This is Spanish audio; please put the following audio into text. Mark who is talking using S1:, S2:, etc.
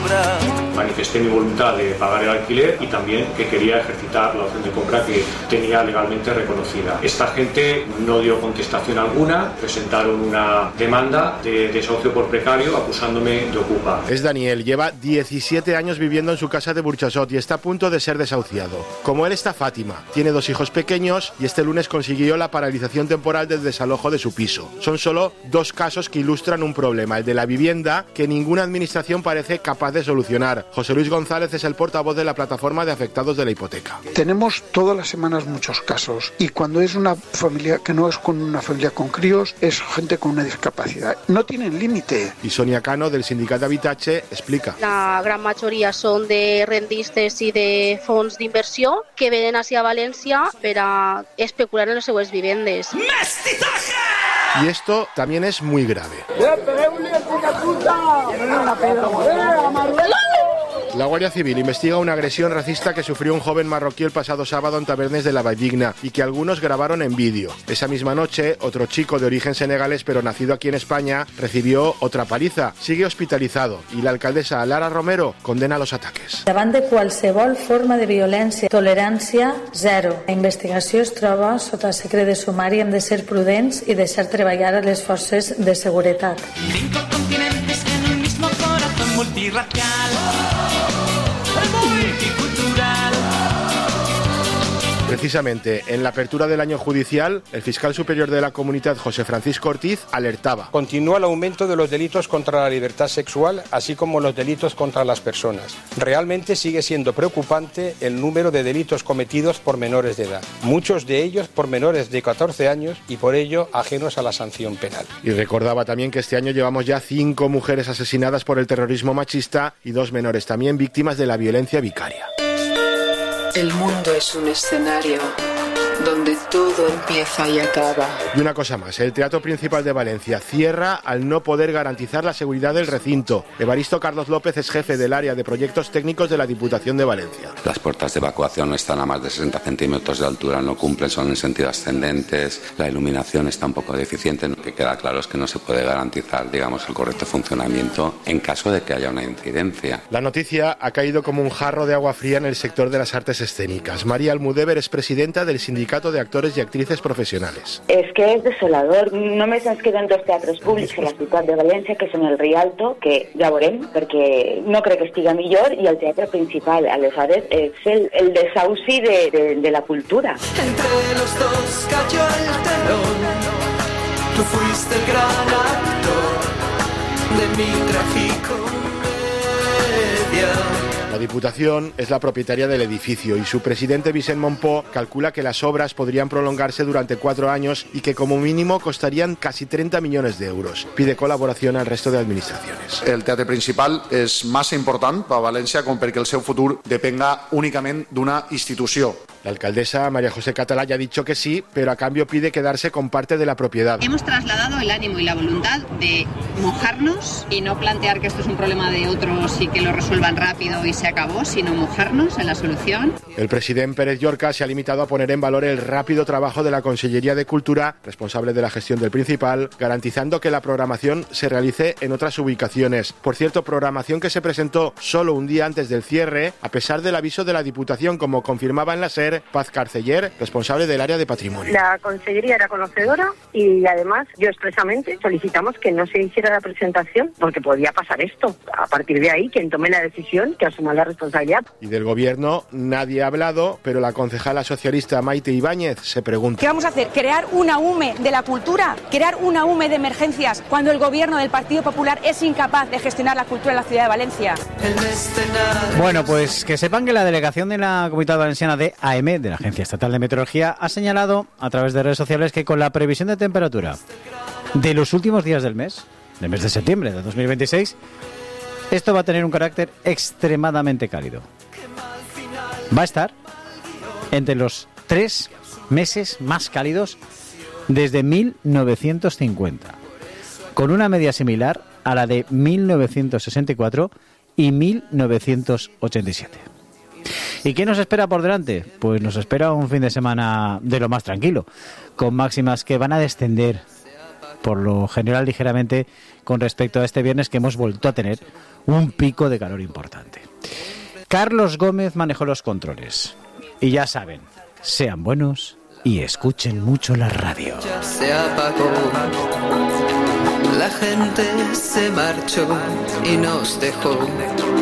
S1: sobra.
S2: Manifesté mi voluntad de pagar el alquiler y también que quería ejercitar la opción de compra que tenía legalmente reconocida. Esta gente no dio contestación alguna, presentaron una demanda de desahucio por precario acusándome de ocupa.
S3: Es Daniel, lleva 17 años viviendo en su casa de Burchasot y está a punto de ser desahuciado. Como él está Fátima, tiene 2 hijos pequeños y este lunes consiguió la paralización temporal del desalojo de su piso. Son solo 2 casos que ilustran un problema, el de la vivienda, que ninguna administración parece capaz de solucionar. José Luis González es el portavoz de la plataforma de afectados de la hipoteca.
S4: Tenemos todas las semanas muchos casos y cuando es una familia que no es con una familia con críos, es gente con una discapacidad. No tienen límite.
S3: Y Sonia Cano, del Sindicat Habitatge, explica.
S5: La gran majoria són de rendistes i de fons d'inversió que venen hacia València per a especular en les seues vivendes.
S3: Y esto también es muy grave. La Guardia Civil investiga una agresión racista que sufrió un joven marroquí el pasado sábado en Tabernes de la Valldigna y que algunos grabaron en vídeo. Esa misma noche, otro chico de origen senegalés pero nacido aquí en España recibió otra paliza. Sigue hospitalizado y la alcaldesa Lara Romero condena los ataques.
S6: Davant de qualsevol forma de violència, tolerància zero. La investigació es troba sota secret de sumari, hem de ser prudents i deixar treballar a les forces de seguretat.
S1: 5 continentes en un mismo corazón multirracial, multicultural.
S3: Precisamente, en la apertura del año judicial, el fiscal superior de la Comunitat, José Francisco Ortiz, alertaba.
S7: Continúa el aumento de los delitos contra la libertad sexual, así como los delitos contra las personas. Realmente sigue siendo preocupante el número de delitos cometidos por menores de edad, muchos de ellos por menores de 14 años y por ello ajenos a la sanción penal.
S3: Y recordaba también que este año llevamos ya 5 mujeres asesinadas por el terrorismo machista y 2 menores también víctimas de la violencia vicaria.
S8: El mundo es un escenario donde todo empieza y acaba.
S3: Y una cosa más, el Teatro Principal de Valencia cierra al no poder garantizar la seguridad del recinto. Evaristo Carlos López es jefe del área de proyectos técnicos de la Diputación de Valencia.
S9: Las puertas de evacuación están a más de 60 centímetros de altura, no cumplen, son en sentido ascendentes, la iluminación está un poco deficiente, lo que queda claro es que no se puede garantizar, digamos, el correcto funcionamiento en caso de que haya una incidencia.
S3: La noticia ha caído como un jarro de agua fría en el sector de las artes escénicas. María Almudévar es presidenta del Sindicato de Actores y Actrices Profesionales.
S10: És que és desolador. Només ens queden 2 teatres públics a la ciutat de València, que són el Rialto, que ja veurem, perquè no crec que estiga millor, i el Teatre Principal. Aleshores, és el desahuci de la cultura.
S1: Entre los dos cayó el telón. Tú fuiste el gran actor de mi tragicomedia.
S3: La Diputación es la propietaria del edificio y su presidente Vicent Montpó calcula que las obras podrían prolongarse durante 4 años y que como mínimo costarían casi 30 millones de euros. Pide col·laboració al resto de administraciones.
S11: El Teatre Principal és massa important per a València com perquè el seu futur depenga únicament d'una institució.
S3: La alcaldesa María José Catalá ya ha dicho que sí, pero a cambio pide quedarse con parte de la propiedad.
S12: Hemos trasladado el ánimo y la voluntad de mojarnos y no plantear que esto es un problema de otros y que lo resuelvan rápido y se acabó, sino mojarnos en la solución.
S3: El presidente Pérez Llorca se ha limitado a poner en valor el rápido trabajo de la Consellería de Cultura, responsable de la gestión del Principal, garantizando que la programación se realice en otras ubicaciones. Por cierto, programación que se presentó solo un día antes del cierre, a pesar del aviso de la Diputación, como confirmaba en la SER Paz Carceller, responsable del área de patrimonio.
S13: La Consellería era conocedora y además yo expresamente solicitamos que no se hiciera la presentación porque podía pasar esto. A partir de ahí, quien tome la decisión, que asuma la responsabilidad.
S3: Y del gobierno nadie ha hablado, pero la concejala socialista Maite Ibáñez se pregunta.
S14: ¿Qué vamos a hacer? ¿Crear una UME de la cultura? ¿Crear una UME de emergencias cuando el gobierno del Partido Popular es incapaz de gestionar la cultura en la ciudad de Valencia?
S15: Bueno, pues que sepan que la delegación de la Comunitat Valenciana de AEM, de la Agencia Estatal de Meteorología, ha señalado a través de redes sociales que con la previsión de temperatura de los últimos días del mes de septiembre de 2026, esto va a tener un carácter extremadamente cálido. Va a estar entre los 3 meses más cálidos desde 1950, con una media similar a la de 1964 y 1987. ¿Y qué nos espera por delante? Pues nos espera un fin de semana de lo más tranquilo, con máximas que van a descender por lo general ligeramente con respecto a este viernes, que hemos vuelto a tener un pico de calor importante. Carlos Gómez manejó los controles. Y ya saben, sean buenos y escuchen mucho la radio.
S1: Ya se apagó, la gente se marchó y nos dejó